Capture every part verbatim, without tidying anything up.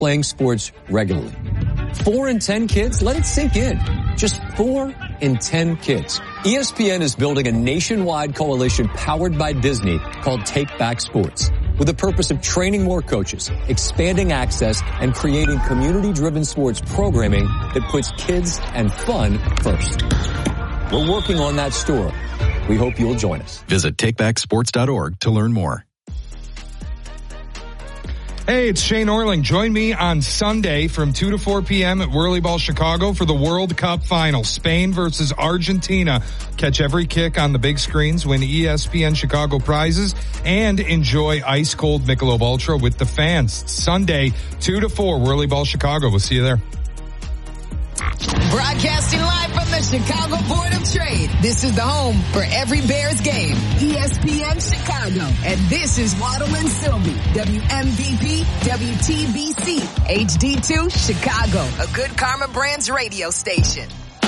playing sports regularly. Four in ten kids, let it sink in. Just four in ten kids. E S P N is building a nationwide coalition powered by Disney called Take Back Sports, with the purpose of training more coaches, expanding access, and creating community-driven sports programming that puts kids and fun first. We're working on that story. We hope you'll join us. Visit take back sports dot org to learn more. Hey, it's Shane Orling. Join me on Sunday from two to four p.m. at Whirly Ball Chicago for the World Cup final. Spain versus Argentina. Catch every kick on the big screens, win E S P N Chicago prizes, and enjoy ice-cold Michelob Ultra with the fans. Sunday, two to four, Whirly Ball Chicago. We'll see you there. Broadcasting live from the Chicago Board of Trade. This is the home for every Bears game. E S P N Chicago. And this is Waddle and Sylvie. W M V P, W T B C, H D two, Chicago. A Good Karma Brands radio station.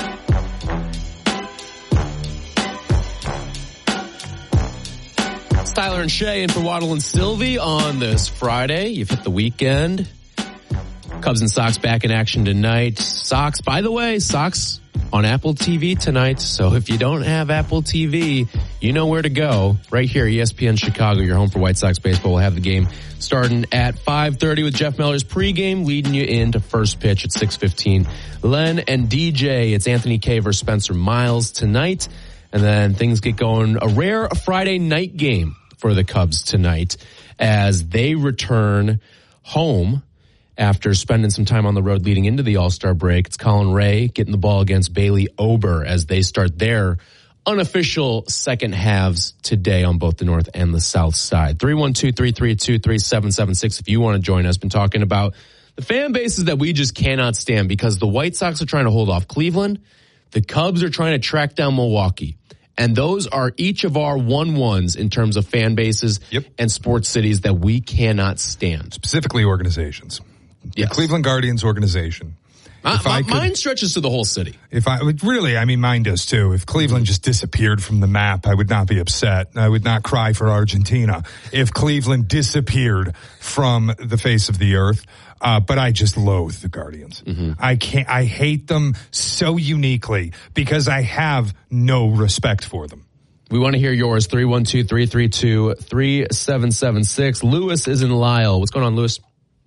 It's Tyler and Shay in for Waddle and Sylvie on this Friday. You've hit the weekend. Cubs and Sox back in action tonight. Sox, by the way, Sox on Apple T V tonight. So if you don't have Apple T V, you know where to go. Right here, E S P N Chicago, your home for White Sox baseball. We'll have the game starting at five thirty with Jeff Miller's pregame, leading you into first pitch at six fifteen. Len and D J, it's Anthony K versus Spencer Miles tonight. And then things get going. A rare Friday night game for the Cubs tonight as they return home after spending some time on the road leading into the All-Star break. It's Colin Ray getting the ball against Bailey Ober as they start their unofficial second halves today on both the north and the south side. three one two, three three two, three seven seven six if you want to join us. Been talking about the fan bases that we just cannot stand because the White Sox are trying to hold off Cleveland. The Cubs are trying to track down Milwaukee. And those are each of our one-ones in terms of fan bases yep. and sports cities that we cannot stand. Specifically organizations. Yes. The Cleveland Guardians organization. My, my, could, mine stretches to the whole city. If I really, I mean, mine does too. If Cleveland just disappeared from the map, I would not be upset. I would not cry for Argentina if Cleveland disappeared from the face of the earth. Uh, but I just loathe the Guardians. Mm-hmm. I can't, I hate them so uniquely because I have no respect for them. We want to hear yours. three one two, three three two, three seven seven six. Lewis is in Lisle. What's going on, Lewis?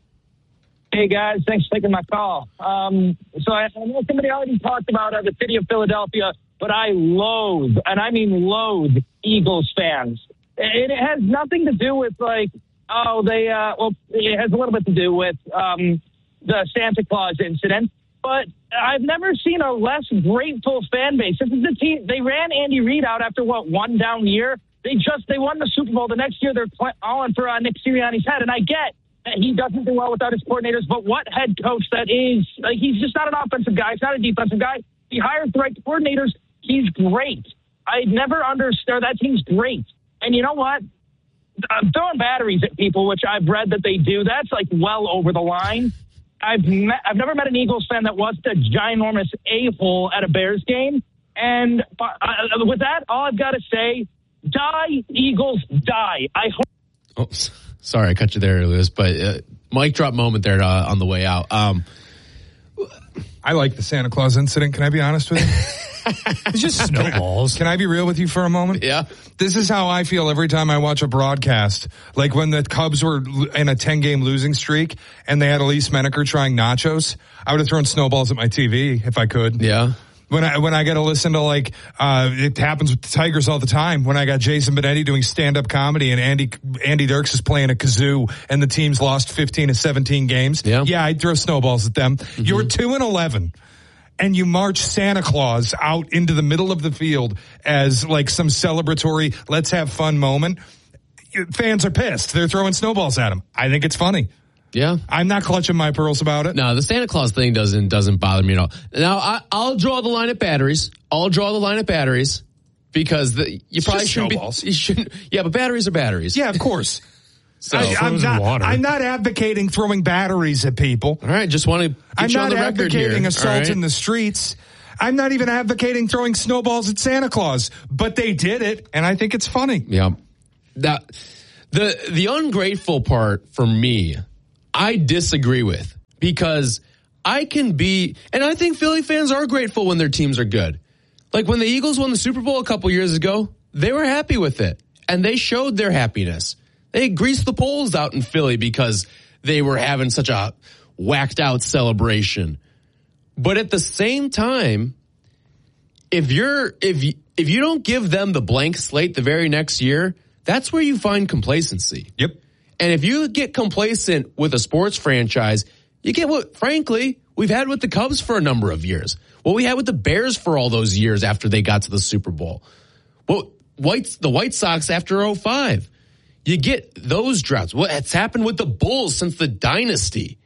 Hey, guys. Thanks for taking my call. Um, so I, I know somebody already talked about uh, the city of Philadelphia, but I loathe, and I mean loathe, Eagles fans. It, it has nothing to do with, like, oh, they, uh, well, it has a little bit to do with um, the Santa Claus incident, but I've never seen a less grateful fan base. This is the team. They ran Andy Reid out after, what, one down year? They just, they won the Super Bowl. The next year, they're calling for uh, Nick Sirianni's head, and I get he doesn't do well without his coordinators, but what head coach that is, like, he's just not an offensive guy. He's not a defensive guy. He hires the right coordinators. He's great. I never understood that team's great. And you know what? I'm throwing batteries at people, which I've read that they do. That's like well over the line. I've met, I've never met an Eagles fan that wasn't a ginormous a-hole at a Bears game. And uh, with that, all I've got to say, die, Eagles, die. I hope. Oh. Sorry, I cut you there, Lewis, but uh, mic drop moment there uh, on the way out. Um, I like the Santa Claus incident. Can I be honest with you? It's just snowballs. Can I be real with you for a moment? Yeah. This is how I feel every time I watch a broadcast. Like when the Cubs were in a ten-game losing streak and they had Elise Menaker trying nachos, I would have thrown snowballs at my T V if I could. Yeah. When I when I get to listen to, like, uh it happens with the Tigers all the time. When I got Jason Benetti doing stand-up comedy and Andy Andy Dirks is playing a kazoo and the team's lost fifteen to seventeen games. Yeah, yeah I'd throw snowballs at them. Mm-hmm. You're two and eleven. And you march Santa Claus out into the middle of the field as like some celebratory, let's have fun moment. Fans are pissed. They're throwing snowballs at him. I think it's funny. Yeah. I'm not clutching my pearls about it. No, the Santa Claus thing doesn't doesn't bother me at all. Now, I, I'll draw the line at batteries. I'll draw the line at batteries because the, you it's probably just shouldn't snowballs. be. You shouldn't. Yeah, but batteries are batteries. Yeah, of course. So I, I'm, not, water. I'm not advocating throwing batteries at people. All right, just want to get I'm you not on the record advocating here. assault right? in the streets. I'm not even advocating throwing snowballs at Santa Claus, but they did it, and I think it's funny. Yeah. That the the ungrateful part for me, I disagree with. because I can be, and I think Philly fans are grateful when their teams are good. Like when the Eagles won the Super Bowl a couple years ago, they were happy with it, and they showed their happiness. They greased the poles out in Philly because they were having such a whacked out celebration. But at the same time, if you're if you, if you don't give them the blank slate the very next year, that's where you find complacency. Yep. And if you get complacent with a sports franchise, you get what, frankly, we've had with the Cubs for a number of years. What we had with the Bears for all those years after they got to the Super Bowl. Well, White, the White Sox after oh five. You get those droughts. Well, it's happened with the Bulls since the dynasty.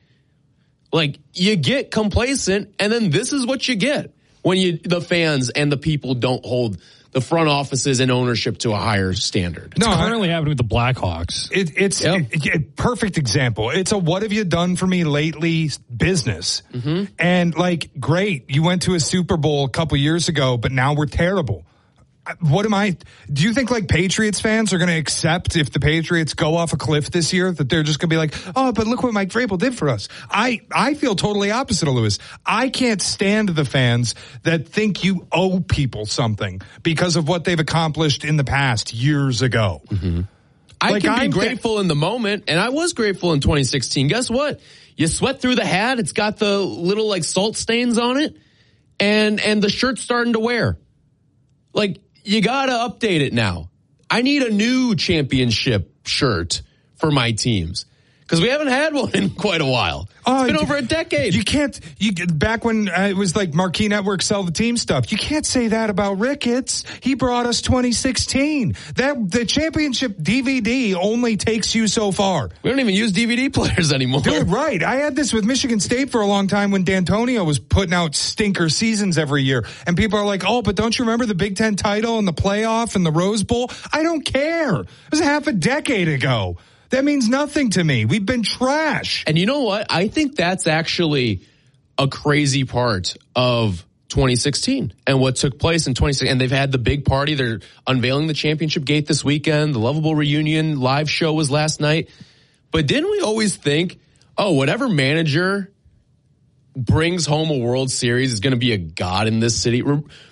Like, you get complacent, and then this is what you get when you the fans and the people don't hold the front offices and ownership to a higher standard. It's no, currently I, happening with the Blackhawks. It, it's yep. a, a perfect example. It's a what have you done for me lately business. Mm-hmm. And, like, great, you went to a Super Bowl a couple years ago, but now we're terrible. What am I, do you think like Patriots fans are going to accept if the Patriots go off a cliff this year that they're just going to be like, oh, but look what Mike Vrabel did for us? I, I feel totally opposite of Lewis. I can't stand the fans that think you owe people something because of what they've accomplished in the past years ago. Mm-hmm. I Like, can be I'm grateful in the moment, and I was grateful in twenty sixteen. Guess what? You sweat through the hat. It's got the little like salt stains on it, and and the shirt's starting to wear. Like, you got to update it now. I need a new championship shirt for my teams because we haven't had one in quite a while. It's Oh, been over a decade. You can't, you back when uh, it was like Marquee Network sell the team stuff. You can't say that about Ricketts. He brought us twenty sixteen. That the championship D V D only takes you so far. We don't even use D V D players anymore. Dude, right. I had this with Michigan State for a long time when D'Antonio was putting out stinker seasons every year. And people are like, oh, but don't you remember the Big Ten title and the playoff and the Rose Bowl? I don't care. It was half a decade ago. That means nothing to me. We've been trash. And you know what? I think that's actually a crazy part of twenty sixteen and what took place in twenty sixteen. And they've had the big party. They're unveiling the championship gate this weekend. The Lovable Reunion live show was last night. But didn't we always think, oh, whatever manager brings home a World Series is going to be a god in this city?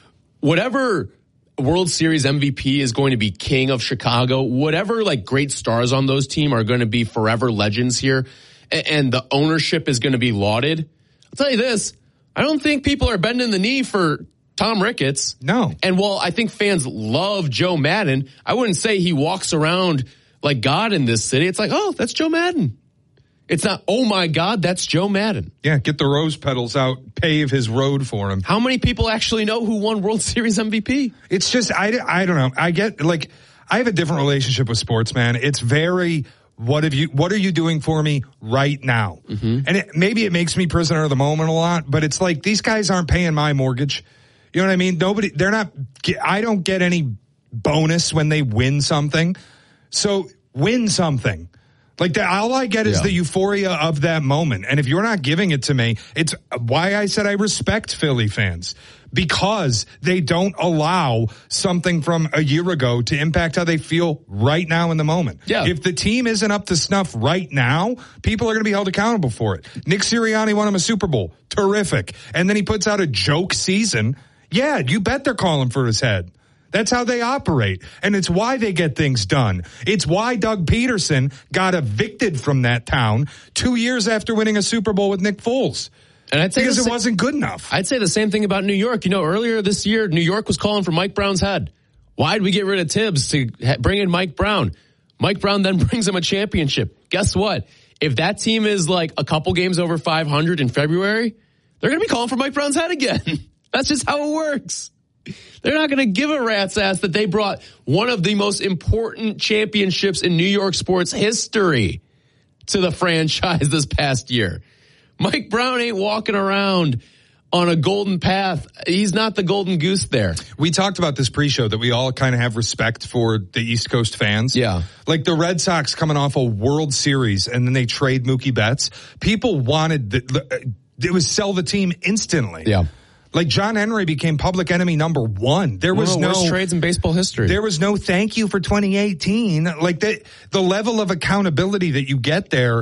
Whatever World Series M V P is going to be king of Chicago. Whatever like great stars on those teams are going to be forever legends here. And the ownership is going to be lauded. I'll tell you this. I don't think people are bending the knee for Tom Ricketts. No. And while I think fans love Joe Madden, I wouldn't say he walks around like God in this city. It's like, oh, that's Joe Madden. It's not, oh my God, that's Joe Madden. Yeah, get the rose petals out, pave his road for him. How many people actually know who won World Series M V P? It's just, I, I don't know. I get, like, I have a different relationship with sports, man. It's very, what have you, what are you doing for me right now? Mm-hmm. And it, maybe it makes me prisoner of the moment a lot, but it's like, these guys aren't paying my mortgage. You know what I mean? Nobody, they're not, I don't get any bonus when they win something. So win something. Like that, all I get is yeah. the euphoria of that moment. And if you're not giving it to me, it's why I said I respect Philly fans, because they don't allow something from a year ago to impact how they feel right now in the moment. Yeah. If the team isn't up to snuff right now, people are going to be held accountable for it. Nick Sirianni won him a Super Bowl. Terrific. And then he puts out a joke season. Yeah, you bet they're calling for his head. That's how they operate. And it's why they get things done. It's why Doug Peterson got evicted from that town two years after winning a Super Bowl with Nick Foles. And I'd say because it sa- wasn't good enough. I'd say the same thing about New York. You know, earlier this year, New York was calling for Mike Brown's head. Why'd we get rid of Tibbs to ha- bring in Mike Brown? Mike Brown then brings him a championship. Guess what? If that team is like a couple games over five hundred in February, they're going to be calling for Mike Brown's head again. That's just how it works. They're not going to give a rat's ass that they brought one of the most important championships in New York sports history to the franchise this past year. Mike Brown ain't walking around on a golden path. He's not the golden goose there. We talked about this pre-show that we all kind of have respect for the East Coast fans. Yeah. Like the Red Sox coming off a World Series and then they trade Mookie Betts. People wanted, the, it was sell the team instantly. Yeah. Like John Henry became public enemy number one. There was one of the no worst trades in baseball history. There was no thank you for twenty eighteen. Like the the level of accountability that you get there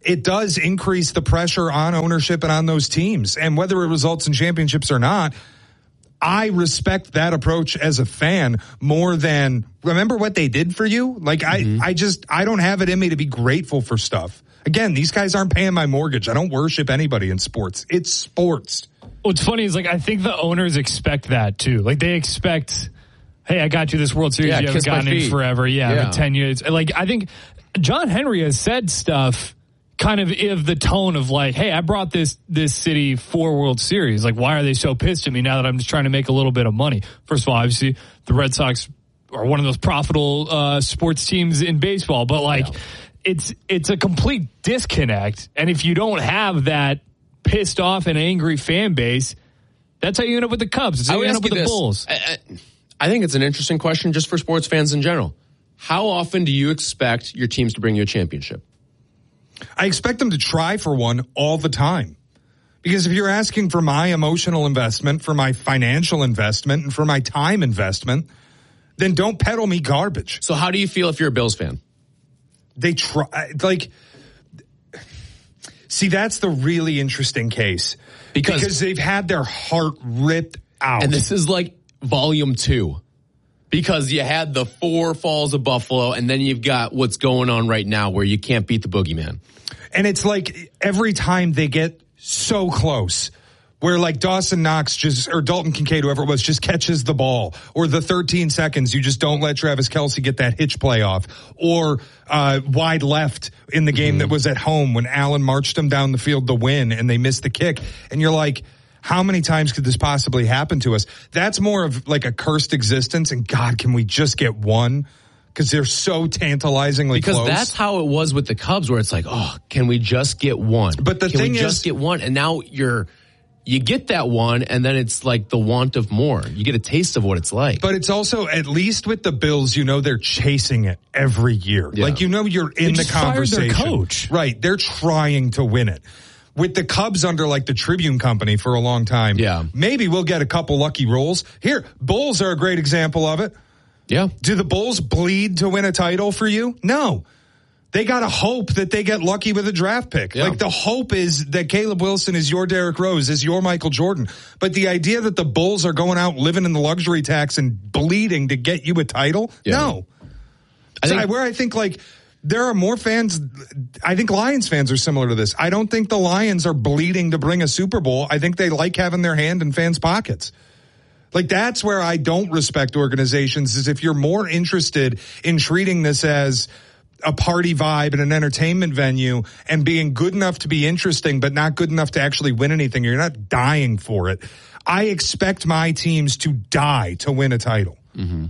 it does increase the pressure on ownership and on those teams. And whether it results in championships or not, I respect that approach as a fan more than, remember what they did for you? Like, mm-hmm. I, I just, I don't have it in me to be grateful for stuff. Again, these guys aren't paying my mortgage. I don't worship anybody in sports. It's sports. What's funny is, like, I think the owners expect that too. Like, they expect, hey, I got you this World Series. Yeah, you haven't gotten in forever. Yeah, yeah. Like ten years. Like, I think John Henry has said stuff kind of of the tone of like, hey, I brought this this city four World Series. Like, why are they so pissed at me now that I'm just trying to make a little bit of money? First of all, obviously, the Red Sox are one of those profitable uh, sports teams in baseball. But, like, yeah. it's it's a complete disconnect. And if you don't have that pissed off and angry fan base, that's how you end up with the Cubs. It's how you end up with the this. Bulls. I, I think it's an interesting question just for sports fans in general. How often do you expect your teams to bring you a championship? I expect them to try for one all the time. Because if you're asking for my emotional investment, for my financial investment, and for my time investment, then don't peddle me garbage. So how do you feel if you're a Bills fan? They try, like, see, that's the really interesting case. Because, because they've had their heart ripped out. And this is like volume two. Because you had the four falls of Buffalo, and then you've got what's going on right now where you can't beat the boogeyman. And it's like every time they get so close, where like Dawson Knox just, or Dalton Kincaid, whoever it was, just catches the ball, or the thirteen seconds you just don't let Travis Kelce get that hitch play off, or uh, wide left in the game mm-hmm. that was at home when Allen marched them down the field to win and they missed the kick. And you're like, how many times could this possibly happen to us? That's more of like a cursed existence. And God, can we just get one? Because they're so tantalizingly because close. Because that's how it was with the Cubs, where it's like, oh, can we just get one? But the can thing we is, just get one? And now you're, you get that one, and then it's like the want of more. You get a taste of what it's like. But it's also, at least with the Bills, you know they're chasing it every year. Yeah. Like, you know you're in they the conversation. Fired their coach. Right. They're trying to win it. With the Cubs under like the Tribune Company for a long time, yeah. maybe we'll get a couple lucky rolls. Here, Bulls are a great example of it. Yeah. Do the Bulls bleed to win a title for you? No. They got to hope that they get lucky with a draft pick. Yeah. Like, the hope is that Caleb Wilson is your Derrick Rose, is your Michael Jordan. But the idea that the Bulls are going out living in the luxury tax and bleeding to get you a title? Yeah. No. I think, so I, where I think like, there are more fans. I think Lions fans are similar to this. I don't think the Lions are bleeding to bring a Super Bowl. I think they like having their hand in fans' pockets. Like, that's where I don't respect organizations, is if you're more interested in treating this as a party vibe and an entertainment venue and being good enough to be interesting, but not good enough to actually win anything. You're not dying for it. I expect my teams to die to win a title. Mm-hmm.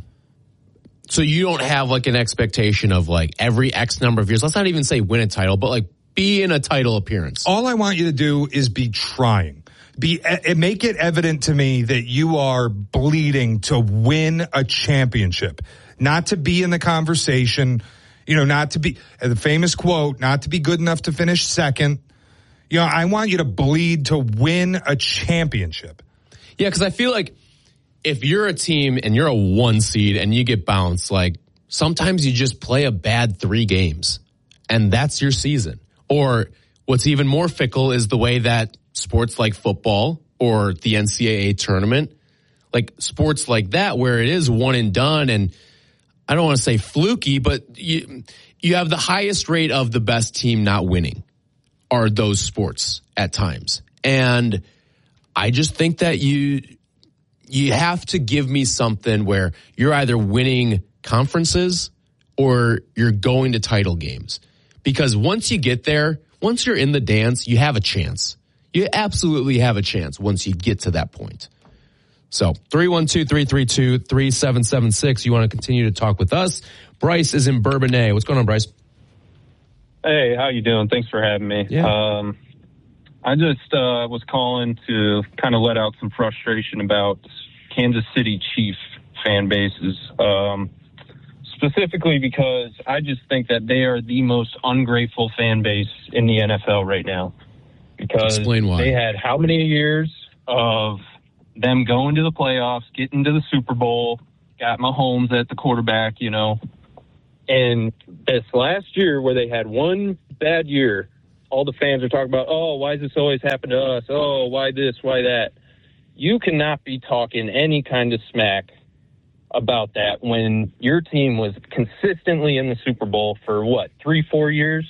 So you don't have like an expectation of like every X number of years. Let's not even say win a title, but like be in a title appearance. All I want you to do is be trying. Be make it evident to me that you are bleeding to win a championship, not to be in the conversation, you know, not to be the famous quote, not to be good enough to finish second. You know, I want you to bleed to win a championship. Yeah, because I feel like if you're a team and you're a one seed and you get bounced, like sometimes you just play a bad three games and that's your season. Or what's even more fickle is the way that sports like football or the N C double A tournament, like sports like that where it is one and done, and I don't want to say fluky, but you you have the highest rate of the best team not winning are those sports at times. And I just think that you you have to give me something where you're either winning conferences or you're going to title games. Because once you get there, once you're in the dance, you have a chance. You absolutely have a chance once you get to that point. So three one two, three three two, three seven seven six. You want to continue to talk with us. Bryce is in Bourbonnais. What's going on, Bryce? Hey, how you doing? Thanks for having me. Yeah. Um, I just uh, was calling to kind of let out some frustration about Kansas City Chief fan bases, um, specifically because I just think that they are the most ungrateful fan base in the N F L right now. Because Explain why. They had how many years of them going to the playoffs, getting to the Super Bowl, got Mahomes at the quarterback, you know. And this last year where they had one bad year, all the fans are talking about, oh, why does this always happen to us? Oh, why this, why that? You cannot be talking any kind of smack about that when your team was consistently in the Super Bowl for, what, three, four years?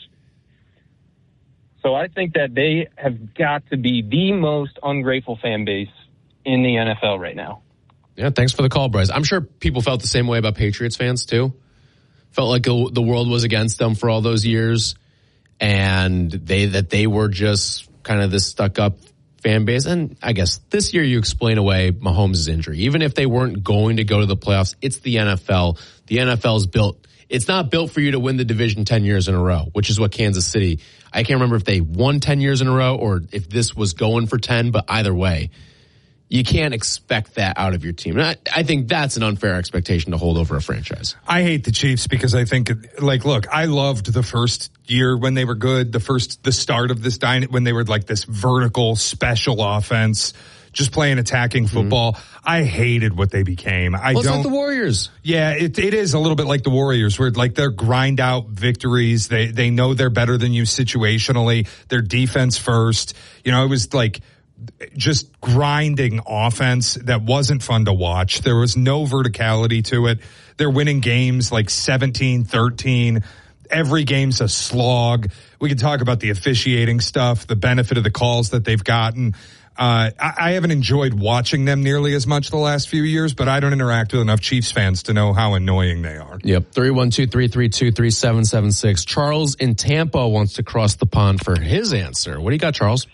So I think that they have got to be the most ungrateful fan base in the N F L right now. Yeah, thanks for the call, Bryce. I'm sure people felt the same way about Patriots fans, too. Felt like the world was against them for all those years, and they that they were just kind of this stuck-up fan base. And I guess this year you explain away Mahomes' injury. Even if they weren't going to go to the playoffs, it's the N F L. The N F L is built. It's not built for you to win the division ten years in a row, which is what Kansas City, I can't remember if they won ten years in a row or if this was going for ten, but either way, you can't expect that out of your team. And I, I think that's an unfair expectation to hold over a franchise. I hate the Chiefs because I think, like, look, I loved the first year when they were good, the first, the start of this dynasty, when they were like this vertical special offense, just playing attacking football. Mm-hmm. I hated what they became. I well, it's don't. like the Warriors. Yeah, it it is a little bit like the Warriors, where like they're grind out victories. They they know they're better than you situationally. Their defense first. You know, it was like just grinding offense that wasn't fun to watch. There was no verticality to it. They're winning games like seventeen thirteen. Every game's a slog. We can talk about the officiating stuff, the benefit of the calls that they've gotten. Uh, I, I haven't enjoyed watching them nearly as much the last few years, but I don't interact with enough Chiefs fans to know how annoying they are. Yep. three one two, three three two, three seven seven six. Charles in Tampa wants to cross the pond for his answer. What do you got, Charles?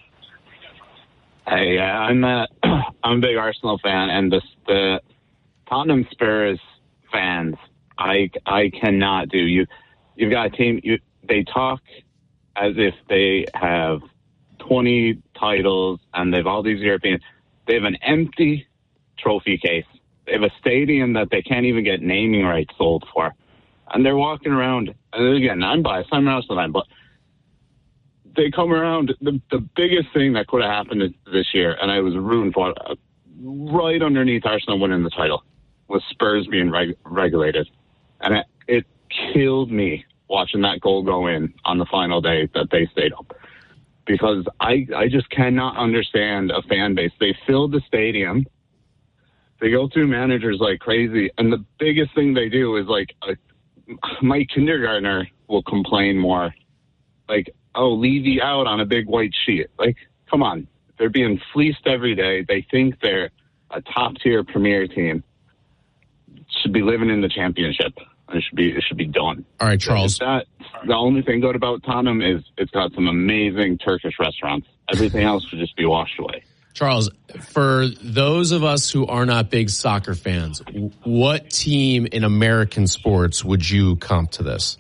Hey, uh, I'm a, I'm a big Arsenal fan, and the, the Tottenham Spurs fans, I, I cannot do. You, you've got a team, you, they talk as if they have twenty titles and they've all these European. They have an empty trophy case. They have a stadium that they can't even get naming rights sold for. And they're walking around, and again, I'm biased, I'm an Arsenal fan, but they come around, the, the biggest thing that could have happened this year, and I was rooting for it, uh, right underneath Arsenal winning the title, was Spurs being reg- regulated. And it, it killed me watching that goal go in on the final day that they stayed up. Because I, I just cannot understand a fan base. They fill the stadium. They go through managers like crazy. And the biggest thing they do is like, a, my kindergartner will complain more. Like, oh, Levy out on a big white sheet. Like, come on. They're being fleeced every day. They think they're a top-tier premier team. Should be living in the championship. It should be it should be done. All right, Charles. That, the only thing good about Tottenham is it's got some amazing Turkish restaurants. Everything else should just be washed away. Charles, for those of us who are not big soccer fans, what team in American sports would you comp to this?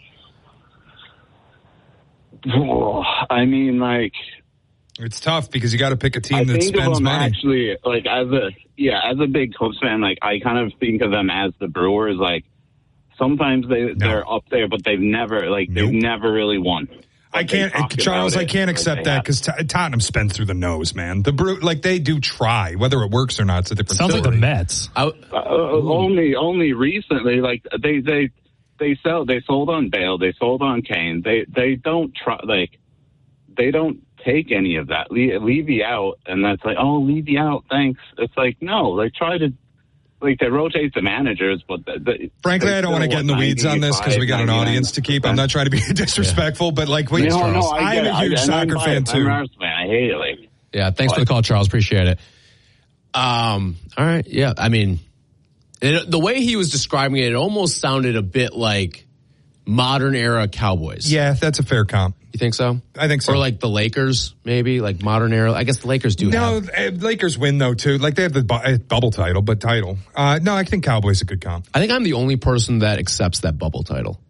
I mean, like, it's tough because you got to pick a team I that think spends of them money. Actually, like as a yeah, as a big Cubs fan, like I kind of think of them as the Brewers. Like sometimes they no. they're up there, but they've never like nope. they've never really won. I can't, Charles. I can't accept that because t- Tottenham spends through the nose, man. The Brew, like they do try, whether it works or not. It's a different. Sounds story. like the Mets. Uh, uh, only, only recently, like they, they, they sell. They sold on Bale. They sold on Kane. They, they don't try. Like they don't take any of that. Le- Levy out, and that's like, oh, Levy out. Thanks. It's like no. Like try to. Like, they rotate the managers, but... The, the, Frankly, I don't want to get in the weeds on this because we got an audience to keep. I'm not trying to be disrespectful, yeah. but, like, wait, no, Charles, no, I I'm a huge I, soccer fan, I'm too. I'm fan. I hate it. Like, yeah, thanks but. for the call, Charles. Appreciate it. Um, all right, yeah, I mean, it, the way he was describing it, it almost sounded a bit like modern-era Cowboys. Yeah, that's a fair comp. You think so? I think so. Or like the Lakers, maybe, like modern era. I guess the Lakers do no, have. No, Lakers win, though, too. Like, they have the bu- bubble title, but title. Uh, no, I think Cowboys a good comp. I think I'm the only person that accepts that bubble title.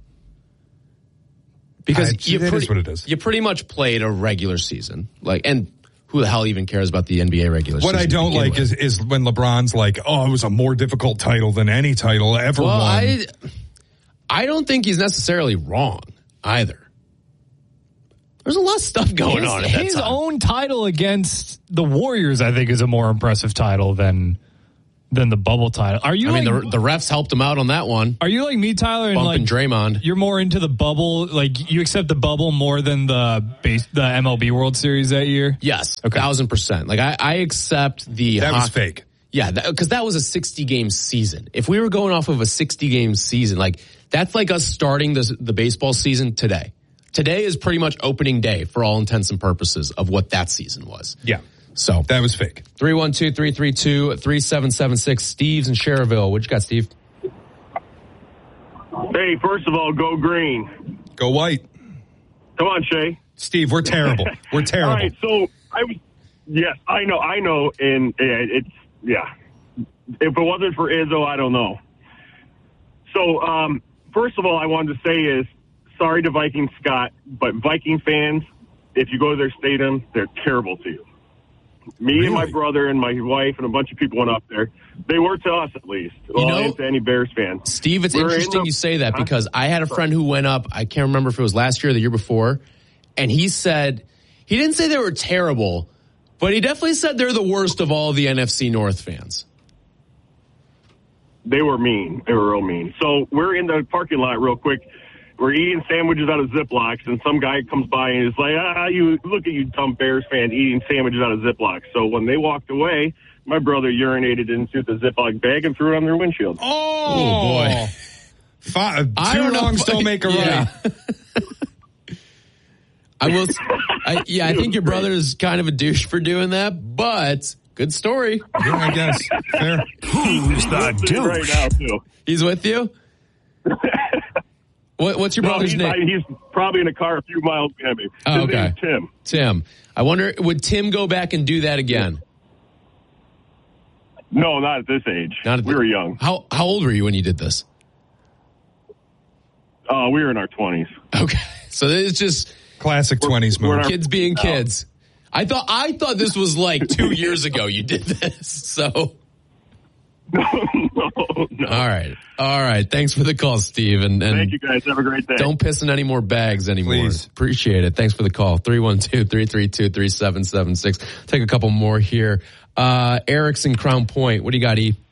Because uh, you it pretty, is what it is. You pretty much played a regular season. Like, and who the hell even cares about the N B A regular what season? What I don't like is, is when LeBron's like, oh, it was a more difficult title than any title ever well, won. I, I don't think he's necessarily wrong either. There's a lot of stuff going his, on at that His time. own title against the Warriors, I think, is a more impressive title than than the bubble title. Are you? I mean, like, the the refs helped him out on that one. Are you like me, Tyler? And Bumping like Draymond. You're more into the bubble. Like you accept the bubble more than the base, the M L B World Series that year. Yes, a okay. thousand percent. Like I, I accept the that hockey. was fake. Yeah, because that, that was a sixty game season. If we were going off of a sixty game season, like that's like us starting the the baseball season today. Today is pretty much opening day for all intents and purposes of what that season was. Yeah. So that was fake. three one two, three three two, three seven seven six. Steve's in Cherville. What you got, Steve? Hey, first of all, go green. Go white. Come on, Shay. Steve, we're terrible. We're terrible. All right, so I was, yes, I know, I know, and it's, yeah. If it wasn't for Izzo, I don't know. So, um, first of all, I wanted to say is, sorry to Viking Scott, but Viking fans, if you go to their stadium, they're terrible to you. Me really? and my brother and my wife and a bunch of people went up there. They were to us, at least. Well, you know, to any Bears fan. Steve, it's we're interesting in the, you say that because I had a friend who went up. I can't remember if it was last year or the year before. And he said, he didn't say they were terrible, but he definitely said they're the worst of all the N F C North fans. They were mean. They were real mean. So we're in the parking lot real quick. We're eating sandwiches out of Ziplocs, and some guy comes by and is like, ah, you look at you dumb Bears fan eating sandwiches out of Ziplocs. So when they walked away, my brother urinated into the Ziploc bag and threw it on their windshield. Oh, oh boy. Five, two wrongs don't make a yeah. right. I will, I, yeah, I think your brother is kind of a douche for doing that, but good story. Yeah, I guess. Fair. Who's the douche? Right now, too. He's with you? What, what's your no, brother's he's, name? He's probably in a car a few miles behind me. His oh, okay. name's Tim. Tim. I wonder, would Tim go back and do that again? No, not at this age. Not at we the, were young. How how old were you when you did this? Uh, we were in our twenties. Okay. So it's just classic twenties move. Kids being kids. I thought I thought this was like two years ago you did this. So No, no, no. All right. All right. Thanks for the call, Steve. And, and thank you guys. Have a great day. Don't piss in any more bags anymore. Please. Appreciate it. Thanks for the call. three one two, three three two, three seven seven six. Take a couple more here. Uh, Eric's in Crown Point. What do you got, E?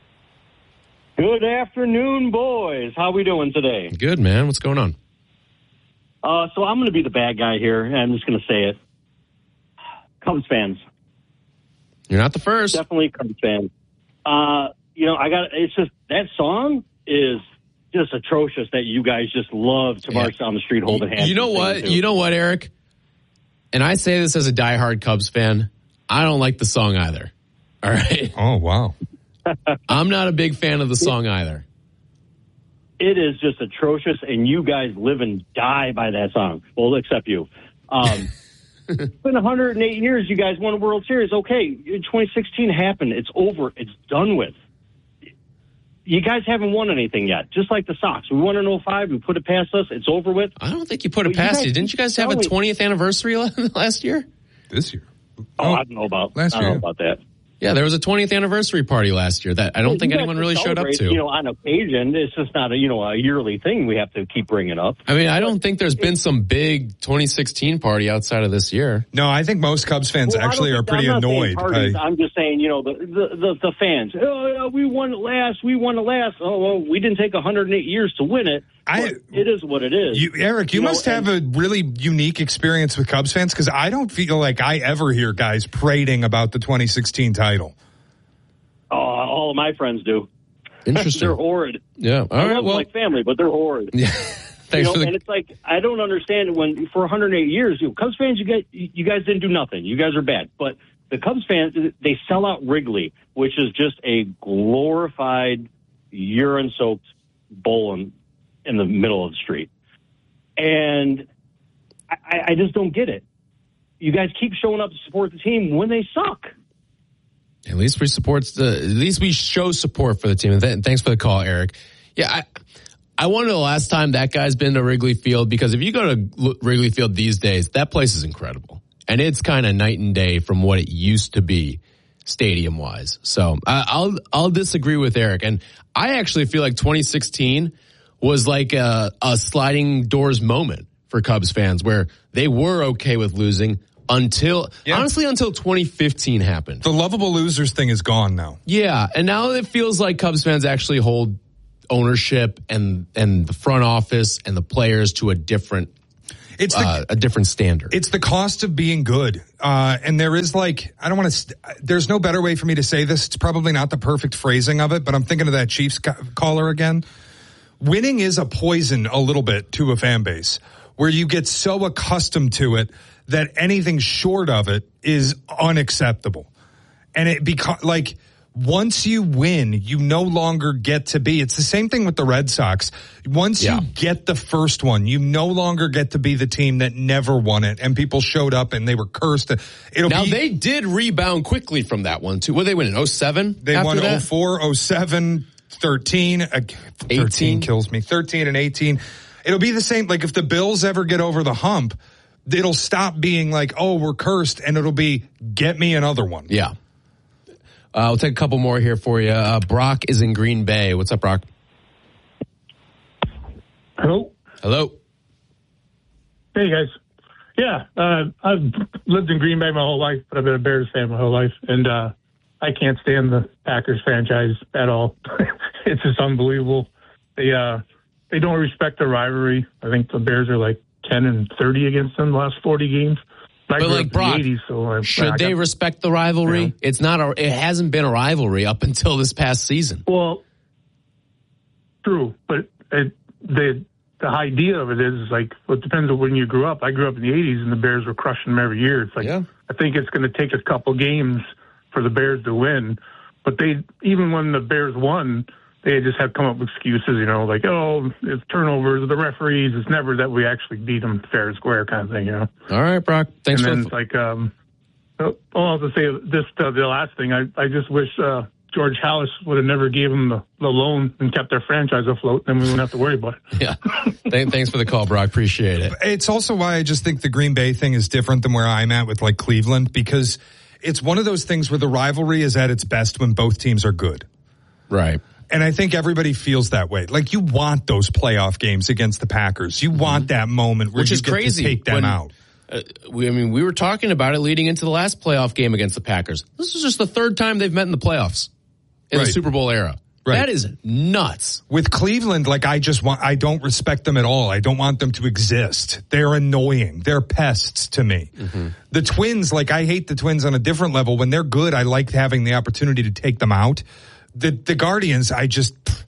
Good afternoon, boys. How we doing today? Good, man. What's going on? Uh, so I'm going to be the bad guy here, and I'm just going to say it. Cubs fans. You're not the first. Definitely Cubs fans. Uh, you know, I got, it's just, that song is just atrocious that you guys just love to march yeah. down the street holding hands. You know what? You know what, Eric? And I say this as a diehard Cubs fan. I don't like the song either. All right. Oh, wow. I'm not a big fan of the song either. It is just atrocious, and you guys live and die by that song. Well, except you. Um, it's been one hundred eight years. You guys won a World Series. Okay, twenty sixteen happened. It's over. It's done with. You guys haven't won anything yet, just like the Sox. We won in oh five. We put it past us. It's over with. I don't think you put it but past you. you. Didn't you guys have a twentieth anniversary last year? This year? Oh, oh I don't know about, last year. I don't know about that. Yeah, there was a twentieth anniversary party last year that I don't well, think anyone really showed up to. You know, on occasion, it's just not a, you know, a yearly thing we have to keep bringing up. I mean, I don't think there's been some big twenty sixteen party outside of this year. No, I think most Cubs fans well, actually are pretty I'm annoyed. Parties, by... I'm just saying, you know, the the, the, the fans. Oh, we won it last. We won it last. Oh, well, we didn't take one hundred eight years to win it. I, it is what it is. You, Eric, you, you must know, have and, a really unique experience with Cubs fans because I don't feel like I ever hear guys prating about the twenty sixteen title. Oh, all of my friends do. Interesting. They're horrid. Yeah. All I right. love well, like family, but they're horrid. Yeah. Thanks you know, for the... And it's like I don't understand when for one hundred eight years, you know, Cubs fans, you get you guys didn't do nothing. You guys are bad, but the Cubs fans they sell out Wrigley, which is just a glorified urine-soaked bowl in, in the middle of the street, and I, I just don't get it. You guys keep showing up to support the team when they suck. At least we support the. At least we show support for the team. And th- thanks for the call, Eric. Yeah, I, I wonder the last time that guy's been to Wrigley Field because if you go to Wrigley Field these days, that place is incredible, and it's kind of night and day from what it used to be, stadium wise. So I, I'll I'll disagree with Eric, and I actually feel like twenty sixteen was like a, a sliding doors moment for Cubs fans where they were okay with losing, until, Yeah. honestly, until twenty fifteen happened. The lovable losers thing is gone now. Yeah, and now it feels like Cubs fans actually hold ownership and and the front office and the players to a different It's the, uh, a different standard. It's the cost of being good. Uh, and there is like, I don't want to, st- there's no better way for me to say this. It's probably not the perfect phrasing of it, but I'm thinking of that Chiefs ca- caller again. Winning is a poison a little bit to a fan base where you get so accustomed to it that anything short of it is unacceptable. And it becomes like, once you win, you no longer get to be. It's the same thing with the Red Sox. Once Yeah. you get the first one, you no longer get to be the team that never won it. And people showed up and they were cursed. It'll now, be, they did rebound quickly from that one, too. What did they win in oh seven? They won oh four, oh seven, thirteen. Uh, thirteen eighteen kills me. thirteen and eighteen. It'll be the same. Like if the Bills ever get over the hump, it'll stop being like, oh, we're cursed. And it'll be, get me another one. Yeah. Uh, we'll take a couple more here for you. Uh, Brock is in Green Bay. What's up, Brock? Hello. Hello. Hey, guys. Yeah, uh, I've lived in Green Bay my whole life, but I've been a Bears fan my whole life, and uh, I can't stand the Packers franchise at all. It's just unbelievable. They uh, they don't respect the rivalry. I think the Bears are like ten and thirty against them the last forty games. I But grew like up Brock, in the eighties, so I, should I they got, respect the rivalry? Yeah. It's not a. It hasn't been a rivalry up until this past season. Well, true, but it, the the idea of it is, is like, well, it depends on when you grew up. I grew up in the eighties, and the Bears were crushing them every year. It's like, Yeah. I think it's going to take a couple games for the Bears to win. But they, even when the Bears won, they just have come up with excuses, you know, like, oh, it's turnovers, the referees. It's never that we actually beat them fair and square kind of thing, you know. All right, Brock. Thanks and for then the it's like, um, oh, I'll have to say this, uh, the last thing. I, I just wish uh, George Halas would have never gave them the, the loan and kept their franchise afloat. Then we wouldn't have to worry about it. Yeah. Thanks for the call, Brock. Appreciate it. It's also why I just think the Green Bay thing is different than where I'm at with like Cleveland, because it's one of those things where the rivalry is at its best when both teams are good. Right. And I think everybody feels that way. Like you want those playoff games against the Packers. You want that moment where Which you is get crazy. to take them when, out. Uh, we, I mean, we were talking about it leading into the last playoff game against the Packers. This is just the third time they've met in the playoffs in Right. the Super Bowl era. Right. That is nuts. With Cleveland, like I just want, I don't respect them at all. I don't want them to exist. They're annoying. They're pests to me. Mm-hmm. The Twins, like I hate the Twins on a different level. When they're good, I like having the opportunity to take them out. The the Guardians, I just pff,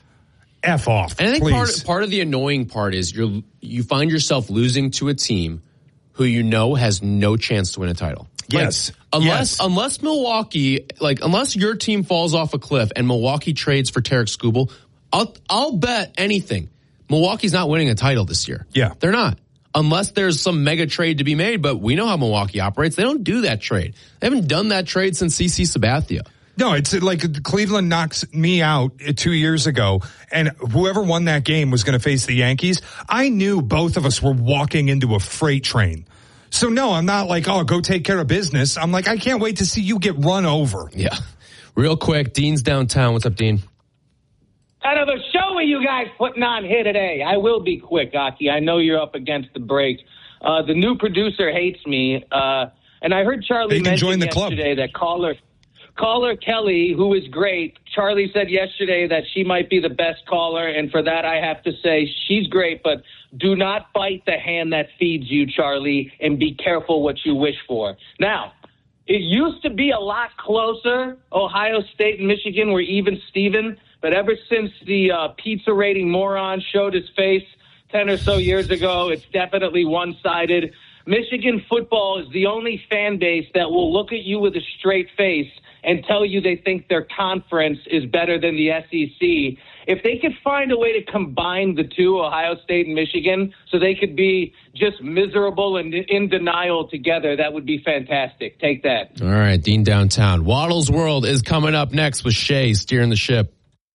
F off. And I think please. part part of the annoying part is you you find yourself losing to a team who you know has no chance to win a title. Like, Yes. unless Yes. unless Milwaukee, like unless your team falls off a cliff and Milwaukee trades for Tarek Skubal, I'll I'll bet anything Milwaukee's not winning a title this year. Yeah. They're not. Unless there's some mega trade to be made, but we know how Milwaukee operates. They don't do that trade. They haven't done that trade since C C Sabathia. No, it's like Cleveland knocks me out two years ago, and whoever won that game was going to face the Yankees. I knew both of us were walking into a freight train. So, no, I'm not like, oh, go take care of business. I'm like, I can't wait to see you get run over. Yeah. Real quick, Dean's downtown. What's up, Dean? Kind of a show are you guys putting on here today? I will be quick, Aki. I know you're up against the break. Uh, the new producer hates me, uh, and I heard Charlie You can mention join the club. yesterday that caller caller Kelly, who is great. Charlie said yesterday that she might be the best caller, and for that I have to say she's great, but do not bite the hand that feeds you, Charlie, and be careful what you wish for. Now, it used to be a lot closer. Ohio State and Michigan were even Steven, but ever since the uh, pizza rating moron showed his face ten or so years ago, it's definitely one-sided. Michigan football is the only fan base that will look at you with a straight face and tell you they think their conference is better than the S E C. If they could find a way to combine the two, Ohio State and Michigan, so they could be just miserable and in denial together, that would be fantastic. Take that. All right, Dean downtown. Waddle's World is coming up next with Shay steering the ship.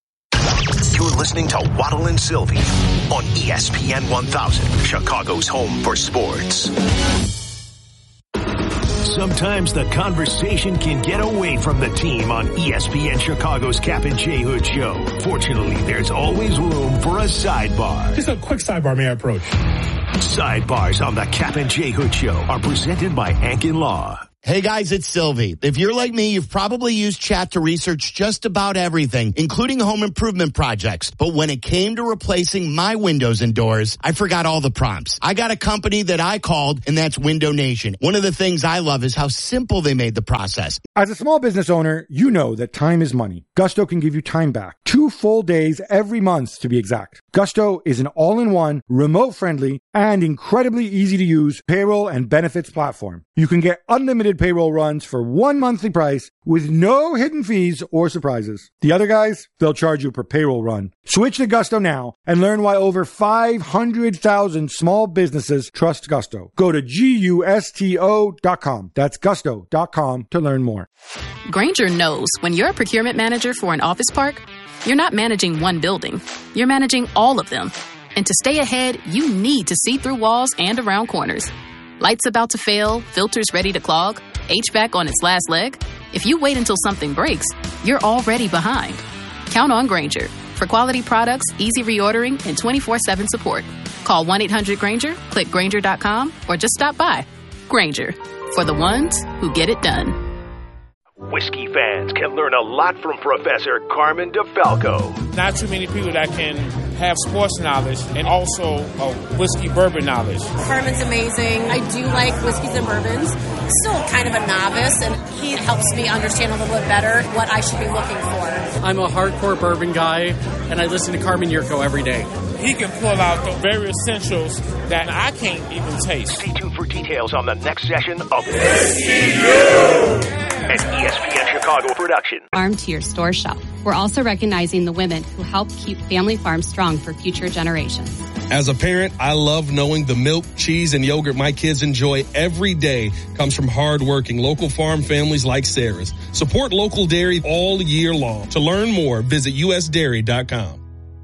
You're listening to Waddle and Sylvie on E S P N one thousand, Chicago's home for sports. Sometimes the conversation can get away from the team on E S P N Chicago's Cap and J Hood Show. Fortunately, there's always room for a sidebar. Just a quick sidebar, may I approach? Sidebars on the Cap and J Hood Show are presented by Hankin Law. Hey guys, it's Sylvie. If you're like me, you've probably used chat to research just about everything, including home improvement projects. But when it came to replacing my windows and doors, I forgot all the prompts. I got a company that I called, and that's Window Nation. One of the things I love is how simple they made the process. As a small business owner, you know that time is money. Gusto can give you time back. Two full days every month, to be exact. Gusto is an all-in-one, remote-friendly, and incredibly easy-to-use payroll and benefits platform. You can get unlimited payroll runs for one monthly price with no hidden fees or surprises. The other guys, they'll charge you per payroll run. Switch to Gusto now and learn why over five hundred thousand small businesses trust Gusto. Go to gusto dot com. That's gusto dot com to learn more. Grainger knows when you're a procurement manager for an office park, you're not managing one building. You're managing all of them. And to stay ahead, you need to see through walls and around corners. Lights about to fail, filters ready to clog, H V A C on its last leg. If you wait until something breaks, you're already behind. Count on Grainger for quality products, easy reordering, and twenty-four seven support. Call one eight hundred Grainger, click Grainger dot com, or just stop by. Grainger, for the ones who get it done. Whiskey fans can learn a lot from Professor Carmen DeFalco. Not too many people that can have sports knowledge and also a whiskey bourbon knowledge. Carmen's amazing. I do like whiskeys and bourbons. Still kind of a novice, and he helps me understand a little bit better what I should be looking for. I'm a hardcore bourbon guy, and I listen to Carmen Yurko every day. He can pull out the very essentials that I can't even taste. Stay tuned for details on the next session of Whiskey U, an E S P N Chicago production. Farm to your store shelf. We're also recognizing the women who help keep family farms strong for future generations. As a parent, I love knowing the milk, cheese, and yogurt my kids enjoy every day comes from hardworking local farm families like Sarah's. Support local dairy all year long. To learn more, visit U S dairy dot com.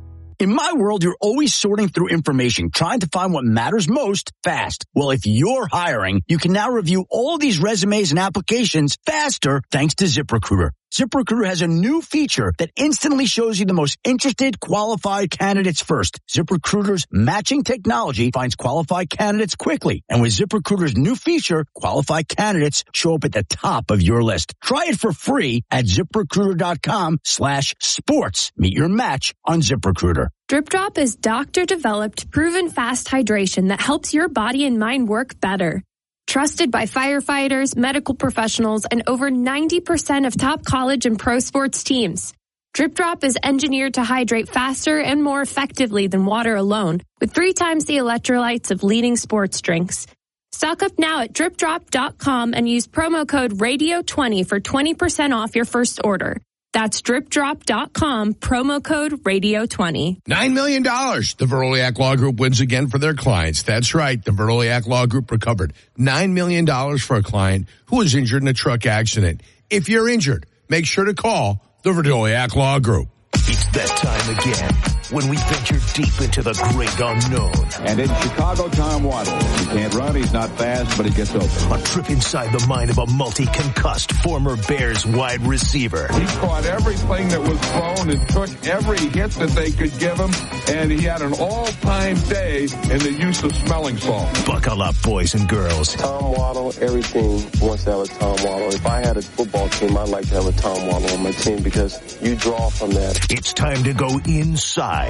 In my world, you're always sorting through information, trying to find what matters most fast. Well, if you're hiring, you can now review all these resumes and applications faster thanks to ZipRecruiter. ZipRecruiter has a new feature that instantly shows you the most interested, qualified candidates first. ZipRecruiter's matching technology finds qualified candidates quickly. And with ZipRecruiter's new feature, qualified candidates show up at the top of your list. Try it for free at ZipRecruiter.com slash sports. Meet your match on ZipRecruiter. Drip Drop is doctor-developed, proven fast hydration that helps your body and mind work better. Trusted by firefighters, medical professionals, and over ninety percent of top college and pro sports teams. Drip Drop is engineered to hydrate faster and more effectively than water alone, with three times the electrolytes of leading sports drinks. Stock up now at drip drop dot com and use promo code radio twenty for twenty percent off your first order. That's drip drop dot com, promo code radio twenty. Nine million dollars. The Veroliak Law Group wins again for their clients. That's right. The Veroliak Law Group recovered nine million dollars for a client who was injured in a truck accident. If you're injured, make sure to call the Veroliak Law Group. It's that time again when we venture deep into the great unknown. And in Chicago, Tom Waddle. He can't run, he's not fast, but he gets open. A trip inside the mind of a multi-concussed former Bears wide receiver. He caught everything that was thrown and took every hit that they could give him, and he had an all-time day in the use of smelling salt. Buckle up, boys and girls. Tom Waddle, every team wants to have a Tom Waddle. If I had a football team, I'd like to have a Tom Waddle on my team because you draw from that. It's time to go inside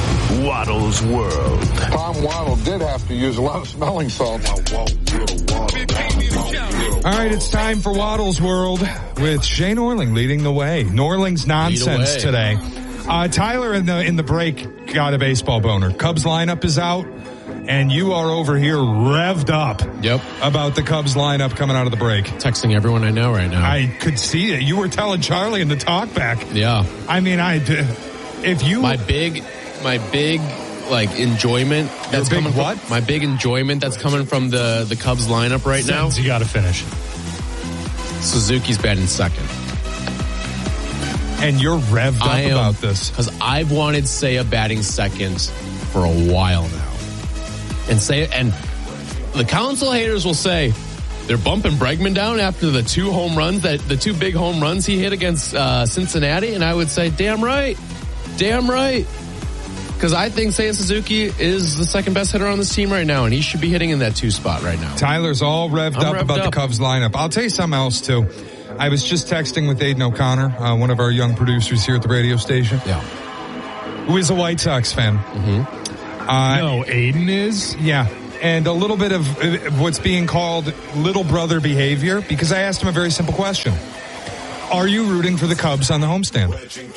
Waddle's world. Tom Waddle did have to use a lot of smelling salts. All right, it's time for Waddle's World with Shane Orling leading the way. Norling's nonsense today. Uh, Tyler in the in the break got a baseball boner. Cubs lineup is out, and you are over here revved up. Yep. About the Cubs lineup coming out of the break. Texting everyone I know right now. I could see it. You were telling Charlie in the talkback. Yeah. I mean, I if you my big my big like enjoyment that's big coming what? From, my big enjoyment that's coming from the the Cubs lineup right now. You got to finish. Suzuki's batting second. And you're revved up am, about this. Because I've wanted Seiya batting second for a while now. And say and the council haters will say, they're bumping Bregman down after the two home runs, that the two big home runs he hit against uh, Cincinnati, and I would say, damn right, damn right. Because I think Seiya Suzuki is the second best hitter on this team right now, and he should be hitting in that two spot right now. Tyler's all revved I'm up revved about up. the Cubs lineup. I'll tell you something else, too. I was just texting with Aiden O'Connor, uh, one of our young producers here at the radio station. Yeah. Who is a White Sox fan. Mm-hmm. Uh, no, Aiden is? Yeah. And a little bit of uh, what's being called little brother behavior, because I asked him a very simple question. Are you rooting for the Cubs on the homestand?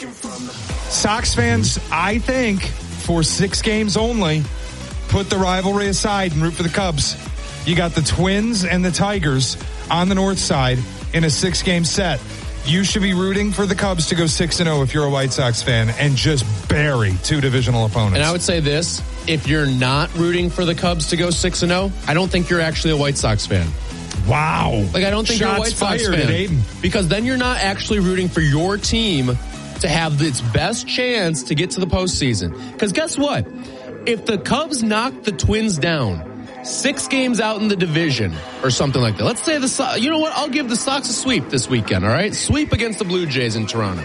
Sox fans, I think, for six games only, put the rivalry aside and root for the Cubs. You got the Twins and the Tigers on the north side in a six-game set. You should be rooting for the Cubs to go six and oh if you're a White Sox fan and just bury two divisional opponents. And I would say this, if you're not rooting for the Cubs to go six and oh, I don't think you're actually a White Sox fan. Wow. Like, I don't think Shots you're a White Sox fired fan. at Aiden. Because then you're not actually rooting for your team to have its best chance to get to the postseason. Because guess what? If the Cubs knock the Twins down six games out in the division or something like that, let's say the Sox, you know what? I'll give the Sox a sweep this weekend, all right? Sweep against the Blue Jays in Toronto.